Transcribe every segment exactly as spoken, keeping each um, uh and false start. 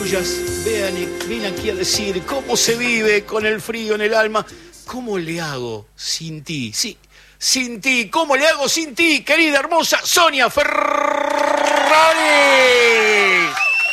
suyas, vean, ven aquí a decir cómo se vive con el frío en el alma. ¿Cómo le hago sin ti? Sí, sin ti. ¿Cómo le hago sin ti, querida hermosa Sonia Ferrari?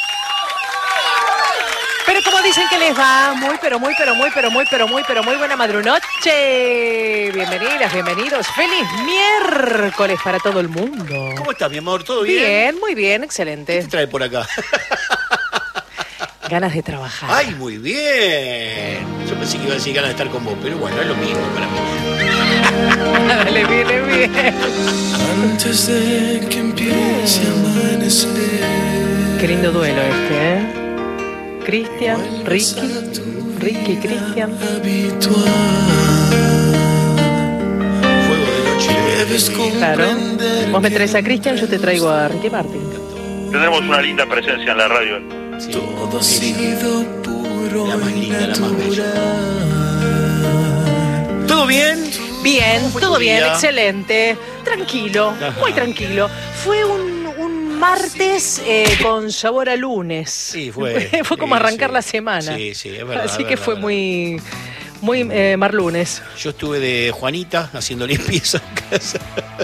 Pero como dicen que les va, muy, pero muy, pero muy, pero muy, pero muy, pero muy buena madrunoche. Bienvenidas, bienvenidos. Feliz miércoles para todo el mundo. ¿Cómo estás, mi amor? ¿Todo bien? Bien, muy bien, excelente. ¿Qué te trae por acá? Ganas de trabajar. ¡Ay, muy bien! Yo pensé que iba a decir ganas de estar con vos, pero bueno, es lo mismo para mí. Dale, viene bien. Antes de que empiece a amanecer. Qué lindo duelo este, ¿eh? Cristian, Ricky, Ricky, Cristian. Fuego de noche. Claro. Vos me traes a Cristian, yo te traigo a Ricky Martin. Tenemos una linda presencia en la radio. Sí, Todo ha sido puro. la más linda, la más bella. ¿Todo bien? Bien, fue todo tu bien, día? excelente. Tranquilo, Ajá. muy tranquilo. Fue un, un martes eh, con sabor a lunes. Sí, fue. Fue como Sí, arrancar sí. la semana. Sí, sí, es verdad. Así es que verdad, fue es muy, muy eh, marlunes. verdad. Yo estuve de Juanita haciendo limpieza en casa.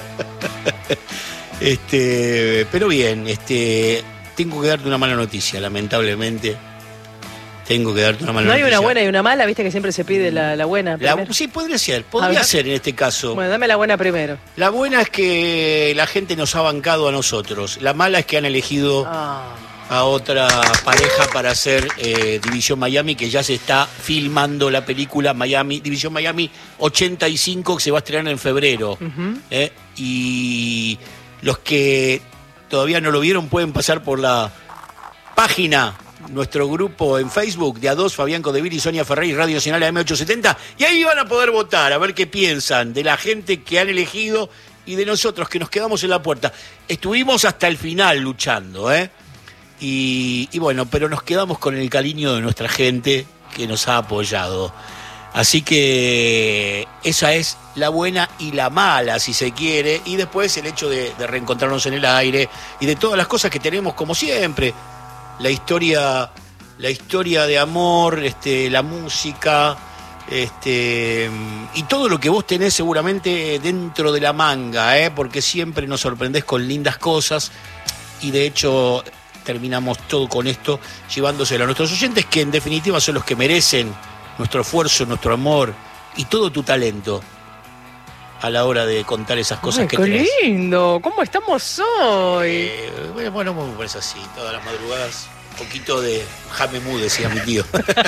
Este, pero bien, este, tengo que darte una mala noticia, lamentablemente. Tengo que darte una mala No hay noticia. una buena y una mala, viste que siempre se pide la, la buena La- primero. sí, podría ser, A podría ver. ser en este caso. Bueno, dame la buena primero. La buena es que la gente nos ha bancado a nosotros. La mala es que han elegido Ah. a otra pareja para hacer eh, División Miami, que ya se está filmando la película Miami, División Miami ochenta y cinco, que se va a estrenar en febrero. Ujú. ¿eh? Y los que todavía no lo vieron pueden pasar por la página, nuestro grupo en Facebook de A dos, Fabián Codevil y Sonia Ferrari, Radio Nacional A M ochocientos setenta, y ahí van a poder votar, a ver qué piensan de la gente que han elegido y de nosotros que nos quedamos en la puerta. Estuvimos hasta el final luchando, ¿eh? Y, y bueno, pero nos quedamos con el cariño de nuestra gente que nos ha apoyado. Así que esa es la buena y la mala, si se quiere, y después el hecho de, de reencontrarnos en el aire y de todas las cosas que tenemos como siempre. La historia, la historia de amor, este, la música, este, y todo lo que vos tenés seguramente dentro de la manga, ¿eh? Porque siempre nos sorprendés con lindas cosas, y de hecho terminamos todo con esto llevándoselo a nuestros oyentes, que en definitiva son los que merecen nuestro esfuerzo, nuestro amor y todo tu talento a la hora de contar esas cosas Ay, que qué tenés. lindo, ¿cómo estamos hoy? Eh, bueno, bueno, me parece así, todas las madrugadas, un poquito de Jamemú, decía mi tío.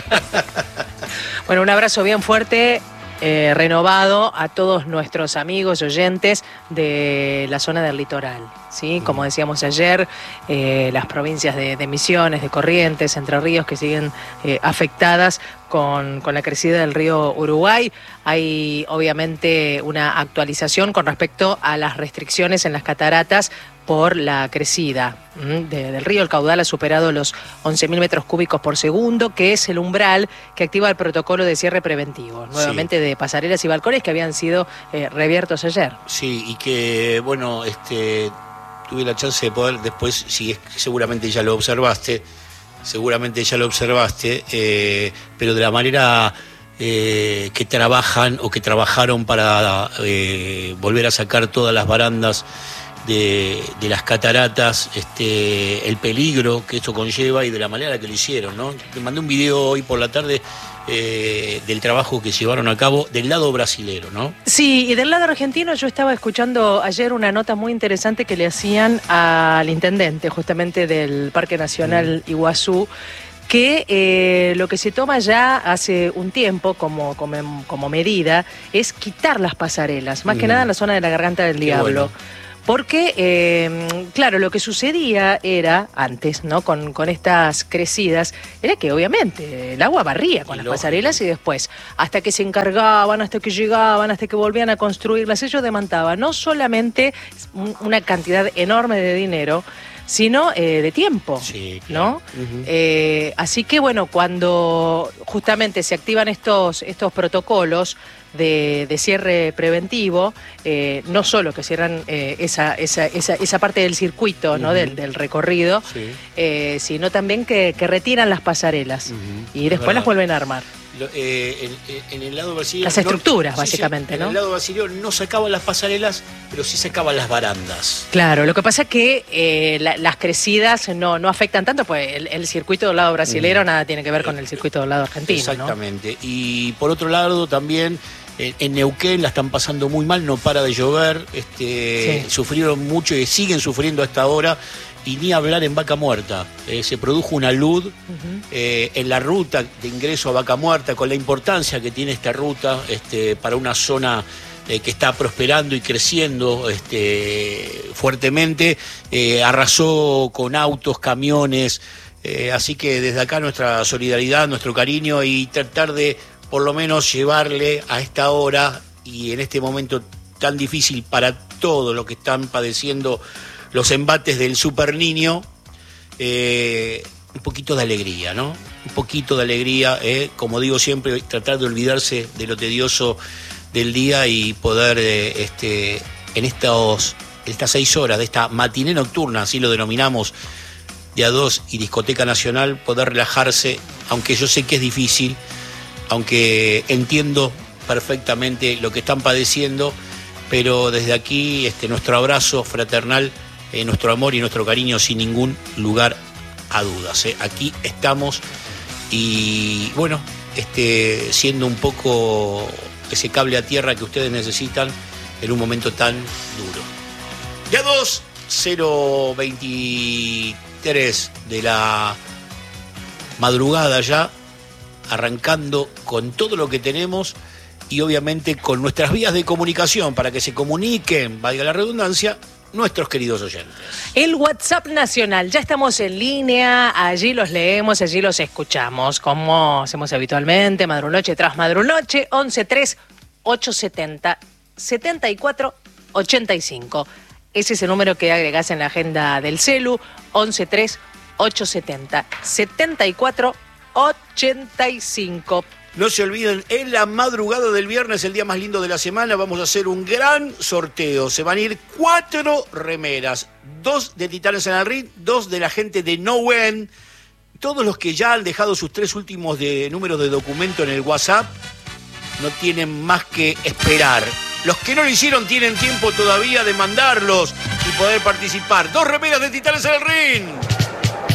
Bueno, un abrazo bien fuerte, eh, renovado a todos nuestros amigos oyentes de la zona del litoral, ¿sí? Como decíamos ayer, eh, las provincias de, de Misiones, de Corrientes, Entre Ríos, que siguen eh, afectadas con, con la crecida del río Uruguay. Hay obviamente una actualización con respecto a las restricciones en las cataratas por la crecida ¿m? de, del río. El caudal ha superado los once mil metros cúbicos por segundo, que es el umbral que activa el protocolo de cierre preventivo, nuevamente de pasarelas y balcones que habían sido eh, reabiertos ayer. Sí, y que, bueno, este, tuve la chance de poder después, si es, seguramente ya lo observaste, seguramente ya lo observaste, eh, pero de la manera eh, que trabajan o que trabajaron para eh, volver a sacar todas las barandas de, de las cataratas, este, el peligro que esto conlleva y de la manera que lo hicieron, ¿no? Te mandé un video hoy por la tarde eh, del trabajo que llevaron a cabo del lado brasilero, ¿no? Sí, y del lado argentino yo estaba escuchando ayer una nota muy interesante que le hacían al intendente justamente del Parque Nacional Iguazú, que eh, lo que se toma ya hace un tiempo como, como, como medida es quitar las pasarelas, más que Mm. nada en la zona de la Garganta del Qué Diablo. bueno. Porque, eh, claro, lo que sucedía era, antes, ¿no? Con, con estas crecidas, era que obviamente el agua barría con Y las lógico. pasarelas y después, hasta que se encargaban, hasta que llegaban, hasta que volvían a construirlas, ellos demandaban no solamente un- una cantidad enorme de dinero, sino eh, de tiempo, sí, claro. ¿no? Uh-huh. Eh, así que bueno, cuando justamente se activan estos, estos protocolos de, de cierre preventivo, eh, no solo que cierran eh, esa, esa, esa, esa parte del circuito, ¿no? Uh-huh. del, del recorrido, sí. eh, sino también que, que retiran las pasarelas uh-huh. y después las vuelven a armar. Lo, eh, en, en el lado brasileño... Las estructuras, no, básicamente, sí, sí, ¿no? En el lado brasileño no sacaban las pasarelas, pero sí sacaban las barandas. Claro, lo que pasa es que eh, la, las crecidas no, no afectan tanto, pues el, el circuito del lado brasilero mm. nada tiene que ver con el circuito del lado argentino. Exactamente. ¿No? Y por otro lado también... En Neuquén la están pasando muy mal, no para de llover, este, sí. sufrieron mucho y siguen sufriendo hasta ahora, y ni hablar en Vaca Muerta. Eh, se produjo una luz uh-huh. eh, en la ruta de ingreso a Vaca Muerta, con la importancia que tiene esta ruta este, para una zona eh, que está prosperando y creciendo este, fuertemente, eh, arrasó con autos, camiones, eh, así que desde acá nuestra solidaridad, nuestro cariño y tratar de por lo menos llevarle a esta hora y en este momento tan difícil para todo lo que están padeciendo los embates del Super Niño, eh, un poquito de alegría, ¿no? Un poquito de alegría, eh, como digo siempre, tratar de olvidarse de lo tedioso del día y poder, eh, este, en estos, estas seis horas de esta matiné nocturna, así lo denominamos, de A dos y Discoteca Nacional, poder relajarse, aunque yo sé que es difícil, aunque entiendo perfectamente lo que están padeciendo, pero desde aquí este, nuestro abrazo fraternal, eh, nuestro amor y nuestro cariño sin ningún lugar a dudas. Eh. Aquí estamos y bueno, este, siendo un poco ese cable a tierra que ustedes necesitan en un momento tan duro. Ya dos, cero veintitrés de la madrugada ya, arrancando con todo lo que tenemos y obviamente con nuestras vías de comunicación para que se comuniquen, valga la redundancia, nuestros queridos oyentes. El WhatsApp nacional, ya estamos en línea, allí los leemos, allí los escuchamos, como hacemos habitualmente, madrunoche tras madrunoche, once tres ocho setenta setenta y cuatro ochenta y cinco. Ese es el número que agregás en la agenda del celu, once tres ocho setenta setenta y cuatro ochenta y cinco. No se olviden, en la madrugada del viernes, el día más lindo de la semana, vamos a hacer un gran sorteo. Se van a ir cuatro remeras, dos de Titanes en el Ring, dos de la gente de No When. Todos los que ya han dejado sus tres últimos de, números de documento en el WhatsApp no tienen más que esperar. Los que no lo hicieron tienen tiempo todavía de mandarlos y poder participar. Dos remeras de Titanes en el Ring.